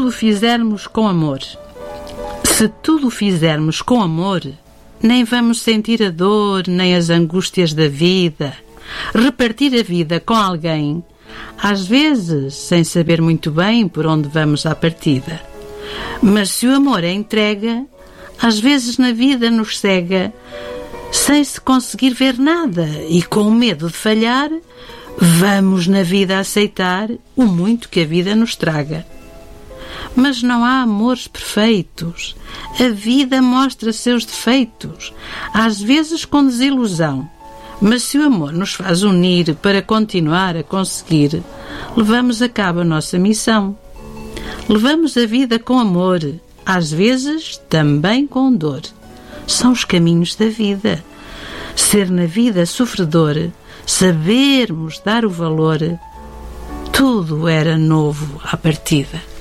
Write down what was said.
tudo o fizermos com amor. Se tudo o fizermos com amor, nem vamos sentir a dor nem as angústias da vida. Repartir a vida com alguém, às vezes sem saber muito bem por onde vamos à partida. Mas se o amor é entrega, às vezes na vida nos cega, sem se conseguir ver nada e com medo de falhar, vamos na vida aceitar o muito que a vida nos traga. Mas não há amores perfeitos. A vida mostra seus defeitos, às vezes com desilusão. Mas se o amor nos faz unir para continuar a conseguir, levamos a cabo a nossa missão. Levamos a vida com amor, às vezes também com dor. São os caminhos da vida. Ser na vida sofredor, sabermos dar o valor, tudo era novo à partida.